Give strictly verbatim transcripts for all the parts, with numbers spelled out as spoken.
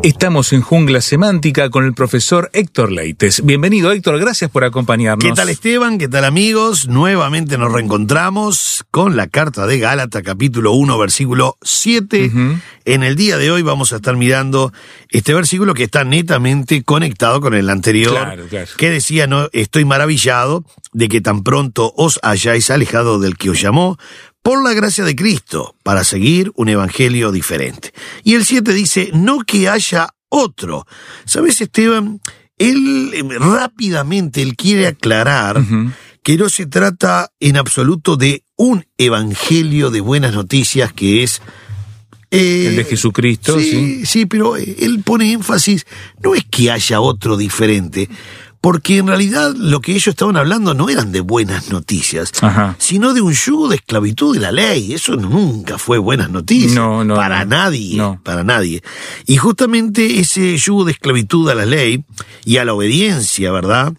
Estamos en Jungla Semántica con el profesor Héctor Leites. Bienvenido, Héctor, gracias por acompañarnos. ¿Qué tal, Esteban? ¿Qué tal, amigos? Nuevamente nos reencontramos con la carta de Gálatas, capítulo uno, versículo siete. Uh-huh. En el día de hoy vamos a estar mirando este versículo que está netamente conectado con el anterior, claro, claro. que decía, no, estoy maravillado de que tan pronto os hayáis alejado del que os llamó por la gracia de Cristo, para seguir un evangelio diferente. Y el siete dice, no que haya otro. ¿Sabes, Esteban? Él rápidamente, él quiere aclarar uh-huh. que no se trata en absoluto de un evangelio de buenas noticias que es... Eh, el de Jesucristo, sí, sí. Sí, pero él pone énfasis, no es que haya otro diferente, porque en realidad lo que ellos estaban hablando no eran de buenas noticias, Ajá. sino de un yugo de esclavitud de la ley. Eso nunca fue buenas noticias. No, no, para no. nadie, no. para nadie. Y justamente ese yugo de esclavitud a la ley y a la obediencia, ¿verdad?,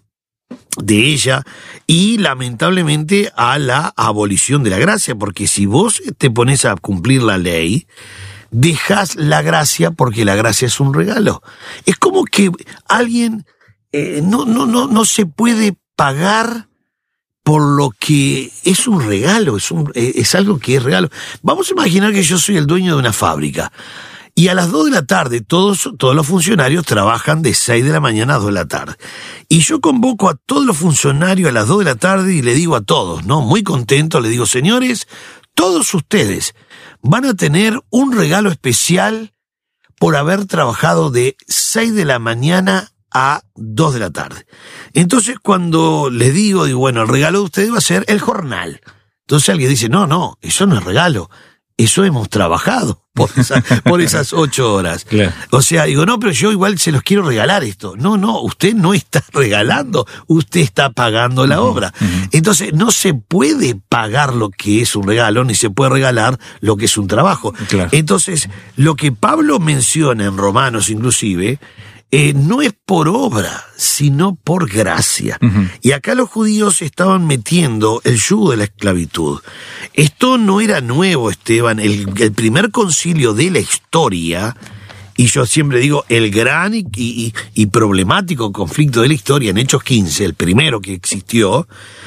de ella, y lamentablemente a la abolición de la gracia, porque si vos te pones a cumplir la ley, dejás la gracia porque la gracia es un regalo. Es como que alguien... Eh, no, no, no, no se puede pagar por lo que es un regalo, es, un, eh, es algo que es regalo. Vamos a imaginar que yo soy el dueño de una fábrica y a las dos de la tarde todos, todos los funcionarios trabajan de seis de la mañana a dos de la tarde. Y yo convoco a todos los funcionarios a las dos de la tarde y le digo a todos, ¿no? Muy contento, le digo, señores, todos ustedes van a tener un regalo especial por haber trabajado de seis de la mañana a dos de la tarde. Entonces cuando les digo, digo, bueno, el regalo de ustedes va a ser el jornal. Entonces alguien dice, no, no, eso no es regalo, eso hemos trabajado por, esa, por esas ocho horas. Claro. O sea, digo, no, pero yo igual se los quiero regalar esto. No, no, usted no está regalando, usted está pagando la uh-huh, obra. Uh-huh. Entonces no se puede pagar lo que es un regalo, ni se puede regalar lo que es un trabajo. Claro. Entonces, lo que Pablo menciona en Romanos inclusive, Eh, no es por obra, sino por gracia. Uh-huh. Y acá los judíos estaban metiendo el yugo de la esclavitud. Esto no era nuevo, Esteban. El, el primer concilio de la historia, y yo siempre digo, el gran y, y, y problemático conflicto de la historia, en Hechos quince, el primero que existió,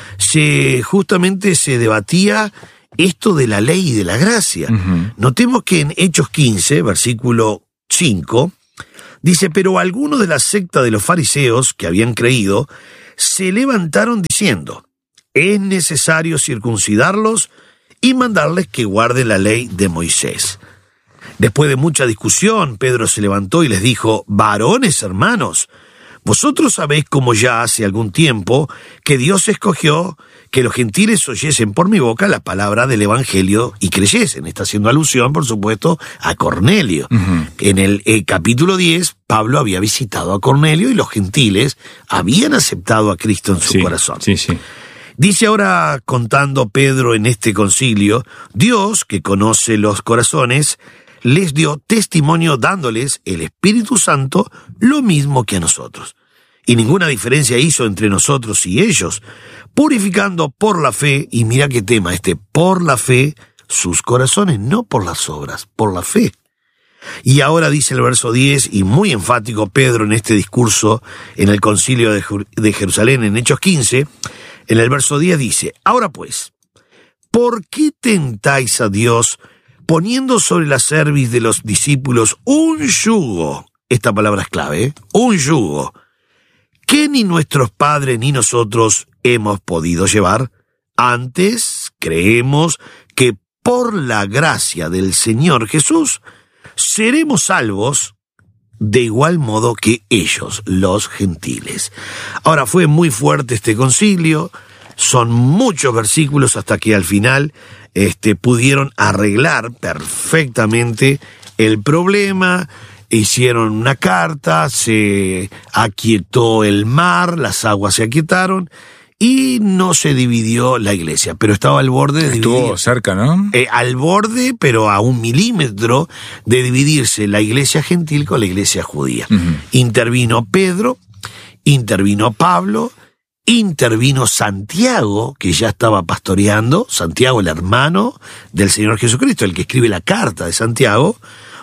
se justamente se debatía esto de la ley y de la gracia. Uh-huh. Notemos que en Hechos quince, versículo cinco, dice, pero algunos de la secta de los fariseos que habían creído se levantaron diciendo, es necesario circuncidarlos y mandarles que guarden la ley de Moisés. Después de mucha discusión, Pedro se levantó y les dijo, varones hermanos, vosotros sabéis como ya hace algún tiempo que Dios escogió que los gentiles oyesen por mi boca la palabra del evangelio y creyesen. Está haciendo alusión, por supuesto, a Cornelio. Uh-huh. En el eh, capítulo diez, Pablo había visitado a Cornelio y los gentiles habían aceptado a Cristo en su sí, corazón. Sí, sí. Dice ahora, contando Pedro en este concilio, Dios, que conoce los corazones, les dio testimonio dándoles el Espíritu Santo lo mismo que a nosotros. Y ninguna diferencia hizo entre nosotros y ellos, purificando por la fe, y mira qué tema este, por la fe, sus corazones, no por las obras, por la fe. Y ahora dice el verso diez, y muy enfático Pedro en este discurso en el concilio de, de Jerusalén en Hechos quince, en el verso diez dice, ahora pues, ¿por qué tentáis a Dios poniendo sobre la cerviz de los discípulos un yugo? Esta palabra es clave, ¿eh? Un yugo, que ni nuestros padres ni nosotros hemos podido llevar. Antes creemos que por la gracia del Señor Jesús seremos salvos de igual modo que ellos, los gentiles. Ahora, fue muy fuerte este concilio, son muchos versículos hasta que al final este, pudieron arreglar perfectamente el problema. Hicieron una carta, se aquietó el mar, las aguas se aquietaron y no se dividió la iglesia, pero estaba al borde de dividir. Estuvo cerca, ¿no? Eh, al borde, pero a un milímetro de dividirse la iglesia gentil con la iglesia judía. Uh-huh. Intervino Pedro, intervino Pablo, intervino Santiago, que ya estaba pastoreando, Santiago el hermano del Señor Jesucristo, el que escribe la carta de Santiago.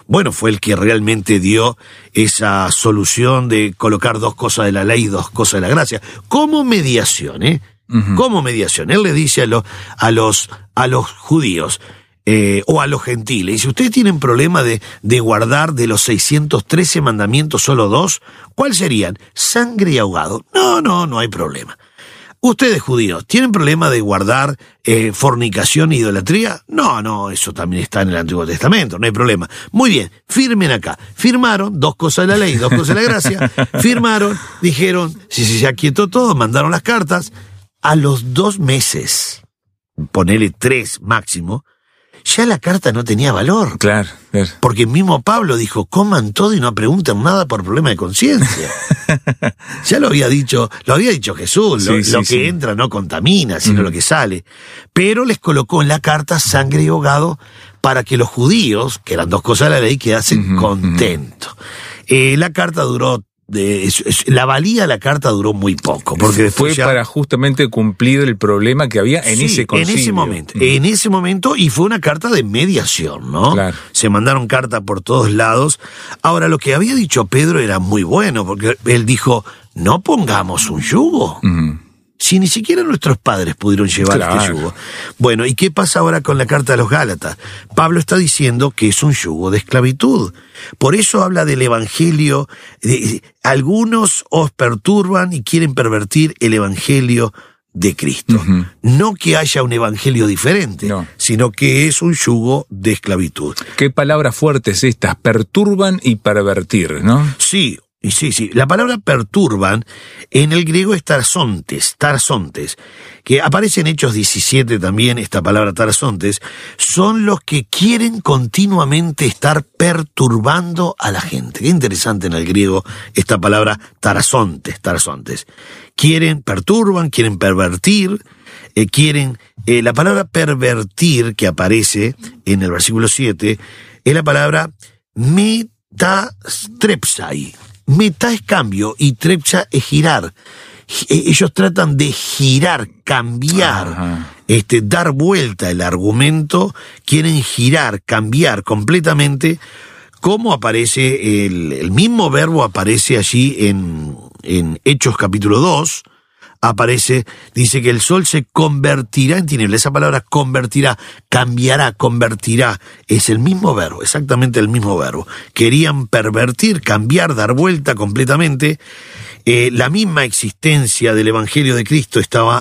bueno, fue el que realmente dio esa solución de colocar dos cosas de la ley y dos cosas de la gracia, como mediación, ¿eh? Uh-huh. Como mediación. Él le dice a, lo, a, los, a los judíos, Eh, o a los gentiles, y si ustedes tienen problema de, de guardar de los seiscientos trece mandamientos solo dos, ¿cuáles serían? Sangre y ahogado. No, no, no hay problema. Ustedes judíos, ¿tienen problema de guardar eh, fornicación e idolatría? No, no, eso también está en el Antiguo Testamento, no hay problema. Muy bien, firmen acá. Firmaron, dos cosas de la ley, dos cosas de la gracia, firmaron, dijeron, si se aquietó todo, mandaron las cartas. A los dos meses, ponele tres máximo, ya la carta no tenía valor. Claro, claro. Porque el mismo Pablo dijo, coman todo y no pregunten nada por problema de conciencia. Ya lo había dicho, lo había dicho Jesús, lo, sí, lo sí, que sí. entra no contamina, sino mm. lo que sale. Pero les colocó en la carta sangre y ahogado para que los judíos, que eran dos cosas de la ley, quedasen mm-hmm, contentos. Mm-hmm. Eh, la carta duró De, es, es, la valía de la carta duró muy poco, porque después fue ya... para justamente cumplir el problema que había en sí, ese concilio. en ese momento, mm. en ese momento, y fue una carta de mediación, ¿no? Claro. Se mandaron cartas por todos lados. Ahora, lo que había dicho Pedro era muy bueno, porque él dijo, no pongamos un yugo. Mm. Si ni siquiera nuestros padres pudieron llevar claro. este yugo. Bueno, ¿y qué pasa ahora con la carta de los Gálatas? Pablo está diciendo que es un yugo de esclavitud. Por eso habla del evangelio. Eh, algunos os perturban y quieren pervertir el evangelio de Cristo. Uh-huh. No que haya un evangelio diferente, no. sino que es un yugo de esclavitud. Qué palabras fuertes estas, perturban y pervertir, ¿no? Sí. Y sí, sí, la palabra perturban en el griego es tarsontes, tarsontes, que aparece en Hechos diecisiete también, esta palabra tarsontes, son los que quieren continuamente estar perturbando a la gente. Qué interesante en el griego esta palabra tarsontes, tarsontes. Quieren, perturban, quieren pervertir, eh, quieren, eh, la palabra pervertir que aparece en el versículo siete es la palabra metastrepsai. Meta es cambio y trepsa es girar. Ellos tratan de girar, cambiar, Ajá. este, dar vuelta el argumento, quieren girar, cambiar completamente. ¿Cómo aparece? El, el mismo verbo aparece allí en, en Hechos capítulo dos. Aparece, dice que el sol se convertirá en tinieblas. Esa palabra convertirá, cambiará, convertirá, es el mismo verbo, exactamente el mismo verbo. Querían pervertir, cambiar, dar vuelta completamente. Eh, la misma existencia del Evangelio de Cristo estaba